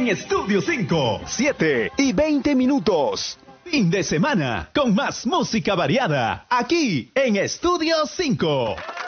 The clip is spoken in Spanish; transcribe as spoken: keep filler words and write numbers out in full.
en Estudio cinco. siete y veinte minutos. Fin de semana con más música variada aquí en Estudio cinco.